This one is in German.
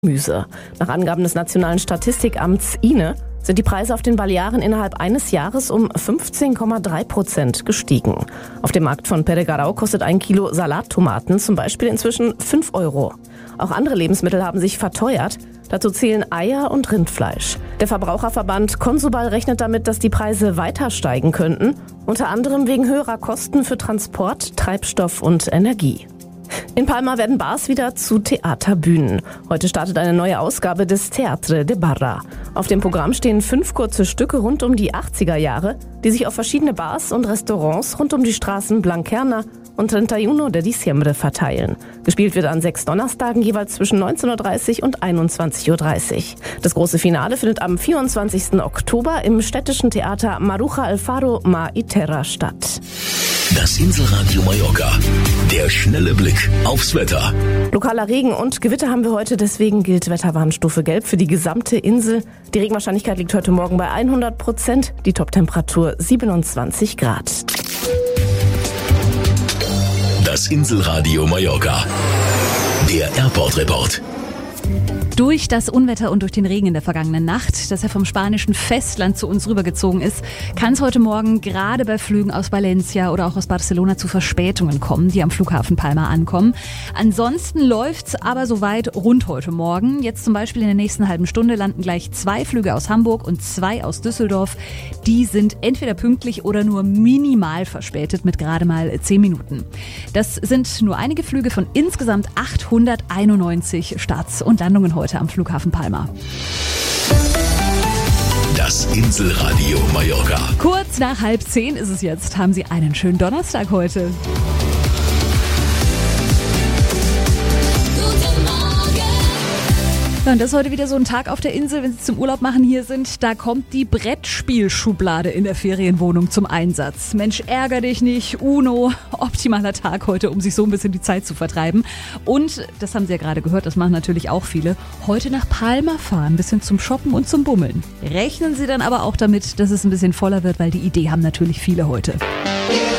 Gemüse. Nach Angaben des Nationalen Statistikamts INE sind die Preise auf den Balearen innerhalb eines Jahres um 15,3% gestiegen. Auf dem Markt von Peregarau kostet ein Kilo Salattomaten zum Beispiel inzwischen 5 Euro. Auch andere Lebensmittel haben sich verteuert. Dazu zählen Eier und Rindfleisch. Der Verbraucherverband Consubal rechnet damit, dass die Preise weiter steigen könnten, unter anderem wegen höherer Kosten für Transport, Treibstoff und Energie. In Palma werden Bars wieder zu Theaterbühnen. Heute startet eine neue Ausgabe des Teatre de Barra. Auf dem Programm stehen 5 kurze Stücke rund um die 80er Jahre, die sich auf verschiedene Bars und Restaurants rund um die Straßen Blanquerna und 31 de Diciembre verteilen. Gespielt wird an 6 Donnerstagen jeweils zwischen 19.30 Uhr und 21.30 Uhr. Das große Finale findet am 24. Oktober im städtischen Theater Maruja Alfaro Mar y Terra statt. Das Inselradio Mallorca. Der schnelle Blick aufs Wetter. Lokaler Regen und Gewitter haben wir heute, deswegen gilt Wetterwarnstufe Gelb für die gesamte Insel. Die Regenwahrscheinlichkeit liegt heute Morgen bei 100%, die Toptemperatur 27 Grad. Das Inselradio Mallorca. Der Airport-Report. Durch das Unwetter und durch den Regen in der vergangenen Nacht, das ja vom spanischen Festland zu uns rübergezogen ist, kann es heute Morgen gerade bei Flügen aus Valencia oder auch aus Barcelona zu Verspätungen kommen, die am Flughafen Palma ankommen. Ansonsten läuft's aber soweit rund heute Morgen. Jetzt zum Beispiel in der nächsten halben Stunde landen gleich 2 Flüge aus Hamburg und 2 aus Düsseldorf. Die sind entweder pünktlich oder nur minimal verspätet mit gerade mal 10 Minuten. Das sind nur einige Flüge von insgesamt 891 Starts und Landungen heute am Flughafen Palma. Das Inselradio Mallorca. Kurz nach 9:30 ist es jetzt. Haben Sie einen schönen Donnerstag heute. Ja, und das ist heute wieder so ein Tag auf der Insel, wenn Sie zum Urlaub machen hier sind, da kommt die Brettspielschublade in der Ferienwohnung zum Einsatz. Mensch, ärger dich nicht, Uno, optimaler Tag heute, um sich so ein bisschen die Zeit zu vertreiben. Und, das haben Sie ja gerade gehört, das machen natürlich auch viele, heute nach Palma fahren, ein bisschen zum Shoppen und zum Bummeln. Rechnen Sie dann aber auch damit, dass es ein bisschen voller wird, weil die Idee haben natürlich viele heute.